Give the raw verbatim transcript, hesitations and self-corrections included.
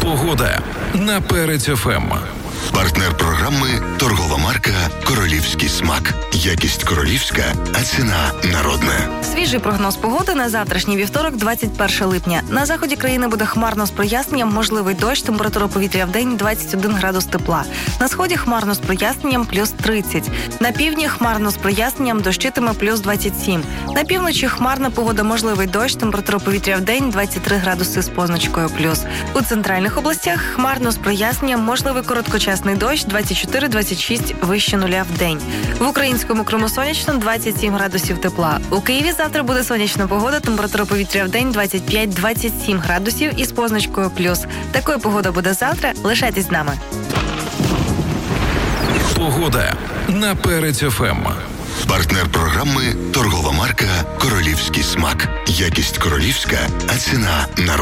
Погода на Перець ФМ. Партнер програми – торгова марка «Королівський смак». Якість королівська, а ціна народна. Свіжий прогноз погоди на завтрашній вівторок, двадцять перше липня. На заході країни буде хмарно з проясненням, можливий дощ, температура повітря в день двадцять один градус тепла. На сході хмарно з проясненням плюс тридцять. На півдні хмарно з проясненням, дощитиме плюс двадцять сім. На півночі хмарна погода, можливий дощ, температура повітря в день двадцять три градуси з позначкою плюс. У центральних областях хмарно з проясненням, можливий короткочасний дощ двадцять чотири двадцять шість вище нуля в день. В українському Криму сонячно, двадцять сім градусів тепла. У Києві завтра буде сонячна погода, температура повітря в день двадцять п'ять двадцять сім градусів із позначкою плюс. Такою погода буде завтра. Лишайтесь з нами. Погода на Перець ФМ. Партнер програми – торгова марка «Королівський смак». Якість королівська, а ціна народна.